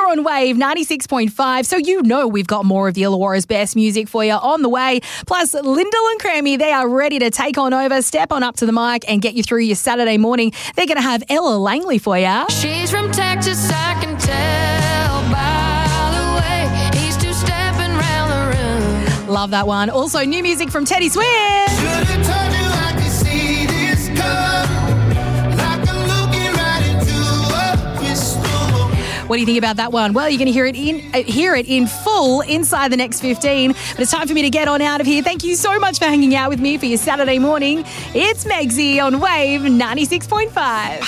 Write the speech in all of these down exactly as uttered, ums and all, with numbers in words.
on Wave ninety-six point five. So you know we've got more of the Illawarra's best music for you on the way. Plus, Lyndall and Crammy, they are ready to take on over, step on up to the mic and get you through your Saturday morning. They're going to have Ella Langley for you. She's from Texas, I can tell by the way he's two-stepping round the room. Love that one. Also, new music from Teddy Swift. What do you think about that one? Well, you're going to hear it in uh, hear it in full inside the next fifteen. But it's time for me to get on out of here. Thank you so much for hanging out with me for your Saturday morning. It's Megsy on Wave ninety-six point five.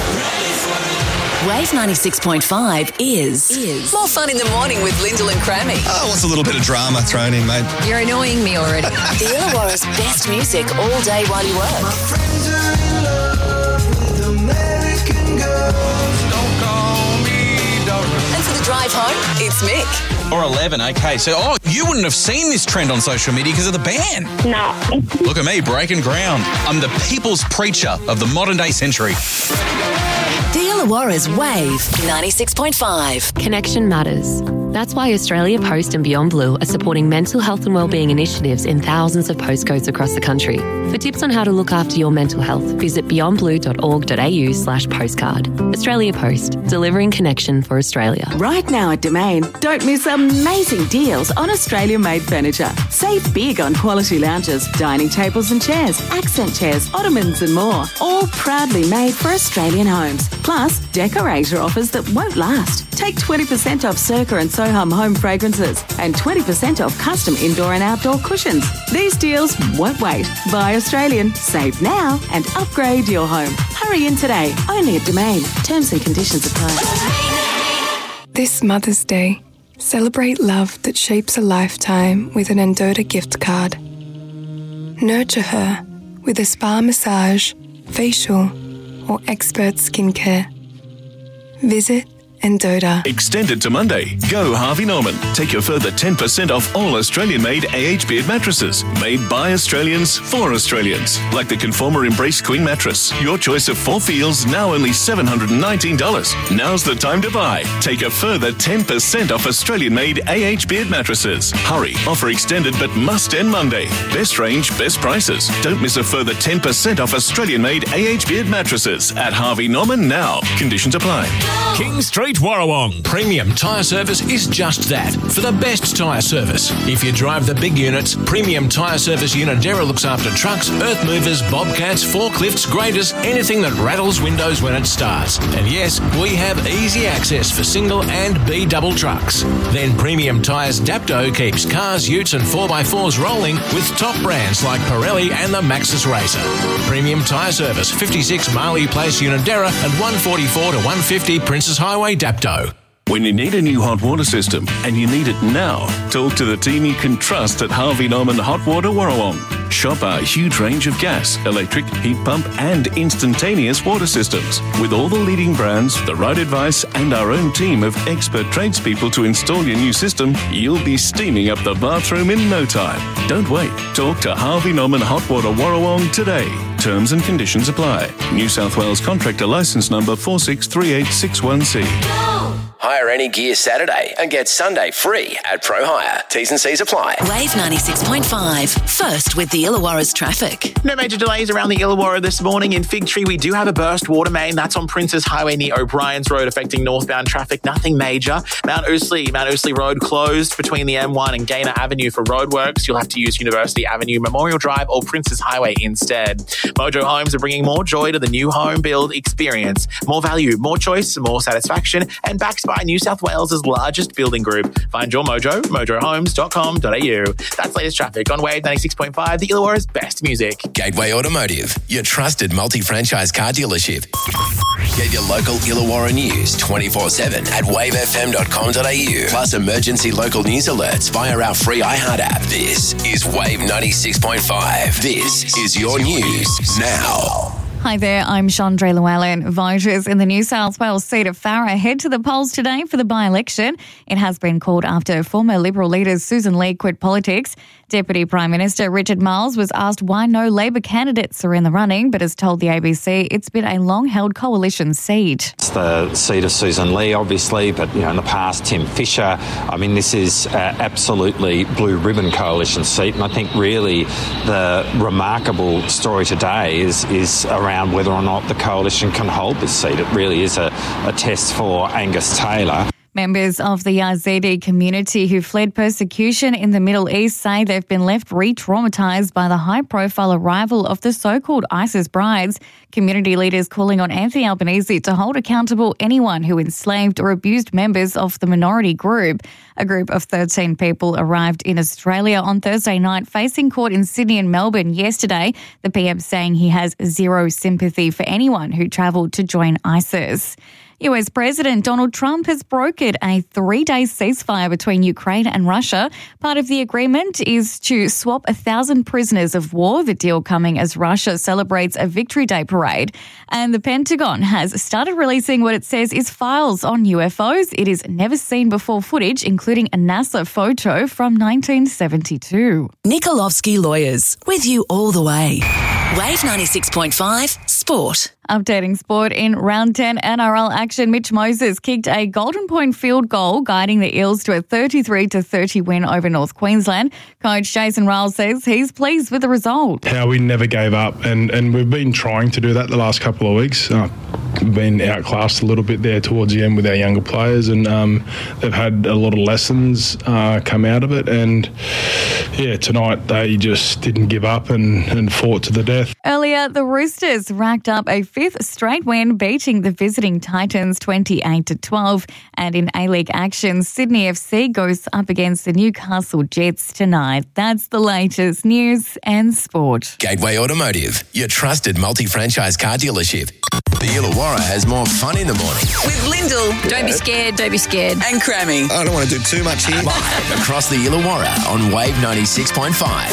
Wave ninety-six point five is, is more fun in the morning with Lyndall and Crammy. Oh, what's a little bit of drama thrown in, mate? You're annoying me already. The Illawarra's best music all day while you work. My friends are in love with American girls. Don't call me Doris. And for the drive home, it's Mick. Or eleven, okay. So, oh, you wouldn't have seen this trend on social media because of the band. No. Look at me, breaking ground. I'm the people's preacher of the modern day century. The Illawarra's Wave ninety-six point five. Connection matters. That's why Australia Post and Beyond Blue are supporting mental health and wellbeing initiatives in thousands of postcodes across the country. For tips on how to look after your mental health, visit beyondblue.org.au slash postcard. Australia Post, delivering connection for Australia. Right now at Domain, don't miss amazing deals on Australia-made furniture. Save big on quality lounges, dining tables and chairs, accent chairs, ottomans and more. All proudly made for Australian homes. Plus, decorator offers that won't last. Take twenty percent off Circa and Soham home fragrances and twenty percent off custom indoor and outdoor cushions. These deals won't wait. Buy Australian, save now and upgrade your home. Hurry in today, only at Domain. Terms and conditions apply. This Mother's Day, celebrate love that shapes a lifetime with an Endota gift card. Nurture her with a spa massage, facial or expert skincare. Visit Endota. Extended to Monday. Go Harvey Norman. Take a further ten percent off all Australian-made A H Beard mattresses. Made by Australians for Australians. Like the Conformer Embrace Queen mattress. Your choice of four feels, now only seven hundred nineteen dollars. Now's the time to buy. Take a further ten percent off Australian-made A H Beard mattresses. Hurry. Offer extended but must end Monday. Best range, best prices. Don't miss a further ten percent off Australian-made A H Beard mattresses at Harvey Norman now. Conditions apply. King Street Warrawong. Premium Tyre Service is just that, for the best tyre service. If you drive the big units, Premium Tyre Service Unidera looks after trucks, earth movers, bobcats, forklifts, graders, anything that rattles windows when it starts. And yes, we have easy access for single and B-double trucks. Then Premium Tyres Dapto keeps cars, utes and four by fours rolling with top brands like Pirelli and the Maxxis Racer. Premium Tyre Service, fifty-six Marley Place Unidera and one forty-four to one fifty Princes Highway Dapto. When you need a new hot water system and you need it now, talk to the team you can trust at Harvey Norman Hot Water Warrawong. Shop our huge range of gas, electric, heat pump and instantaneous water systems. With all the leading brands, the right advice and our own team of expert tradespeople to install your new system, you'll be steaming up the bathroom in no time. Don't wait. Talk to Harvey Norman Hot Water Warrawong today. Terms and conditions apply. New South Wales Contractor Licence Number four six three eight six one C. Hire any gear Saturday and get Sunday free at Pro Hire. T's and C's apply. Wave ninety-six point five. First with the Illawarra's traffic. No major delays around the Illawarra this morning. In Fig Tree, we do have a burst water main. That's on Princes Highway near O'Brien's Road, affecting northbound traffic. Nothing major. Mount Ousley, Mount Ousley Road closed between the M one and Gaynor Avenue for roadworks. You'll have to use University Avenue, Memorial Drive or Princes Highway instead. Mojo Homes are bringing more joy to the new home build experience. More value, more choice, more satisfaction, and backed by New South Wales' largest building group. Find your mojo, mojo homes dot com dot a u. That's latest traffic on Wave ninety-six point five, the Illawarra's best music. Gateway Automotive, your trusted multi-franchise car dealership. Get your local Illawarra news twenty-four seven at wave f m dot com dot a u. Plus emergency local news alerts via our free iHeart app. This is Wave ninety-six point five. This is your news now. Hi there, I'm Chandra Llewellyn. Voters in the New South Wales seat of Farrer head to the polls today for the by-election. It has been called after former Liberal leader Susan Lee quit politics. Deputy Prime Minister Richard Marles was asked why no Labor candidates are in the running, but has told the A B C it's been a long-held coalition seat. It's the seat of Susan Lee, obviously, but you know, in the past, Tim Fisher. I mean, this is uh, absolutely blue ribbon coalition seat, and I think really the remarkable story today is is around whether or not the coalition can hold this seat. It really is a, a test for Angus Taylor. Members of the Yazidi community who fled persecution in the Middle East say they've been left re-traumatised by the high-profile arrival of the so-called ISIS brides. Community leaders calling on Anthony Albanese to hold accountable anyone who enslaved or abused members of the minority group. A group of thirteen people arrived in Australia on Thursday night, facing court in Sydney and Melbourne yesterday. The P M saying he has zero sympathy for anyone who travelled to join ISIS. U S President Donald Trump has brokered a three-day ceasefire between Ukraine and Russia. Part of the agreement is to swap a thousand prisoners of war, the deal coming as Russia celebrates a Victory Day parade. And the Pentagon has started releasing what it says is files on U F Os. It is never-seen-before footage, including a NASA photo from nineteen seventy-two. Nikolovsky Lawyers, with you all the way. Wave ninety-six point five Sport. Updating sport in round ten N R L action, Mitch Moses kicked a Golden Point field goal, guiding the Eels to a thirty-three to thirty win over North Queensland. Coach Jason Ryles says he's pleased with the result. How we never gave up, and, and we've been trying to do that the last couple of weeks. Uh, we've been outclassed a little bit there towards the end with our younger players, and um, they've had a lot of lessons uh, come out of it. And yeah, tonight they just didn't give up and, and fought to the death. Earlier, the Roosters racked up a fifth straight win, beating the visiting Titans twenty-eight to twelve. And in A-League action, Sydney F C goes up against the Newcastle Jets tonight. That's the latest news and sport. Gateway Automotive, your trusted multi-franchise car dealership. The Illawarra has more fun in the morning. With Lyndall. Don't be scared, don't be scared. And Crammy. I don't want to do too much here. Live across the Illawarra on Wave ninety-six point five.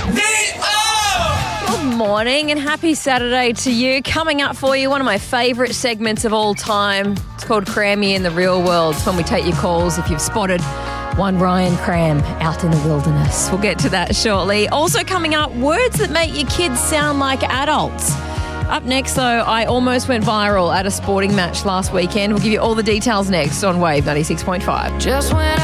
Good morning and happy Saturday to you. Coming up for you, one of my favourite segments of all time. It's called Crammy in the Real World. It's when we take your calls if you've spotted one Ryan Cram out in the wilderness. We'll get to that shortly. Also coming up, words that make your kids sound like adults. Up next, though, I almost went viral at a sporting match last weekend. We'll give you all the details next on Wave ninety-six point five. Just when I